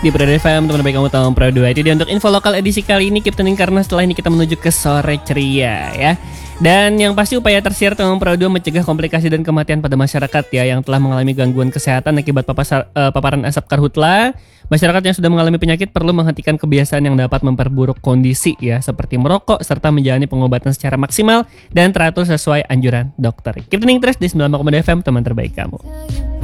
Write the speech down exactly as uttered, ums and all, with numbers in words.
di Pro F M, teman baik kamu Tom Pro dua. Itu dia untuk info lokal edisi kali ini. Keep tuning karena setelah ini kita menuju ke sore ceria ya. Dan yang pasti upaya tersiar Tom Pro dua mencegah komplikasi dan kematian pada masyarakat ya yang telah mengalami gangguan kesehatan akibat papasar, uh, paparan asap karhutla. Masyarakat yang sudah mengalami penyakit perlu menghentikan kebiasaan yang dapat memperburuk kondisi ya, seperti merokok serta menjalani pengobatan secara maksimal dan teratur sesuai anjuran dokter. Keep tuning terus di sembilan puluh koma dua F M, teman terbaik kamu.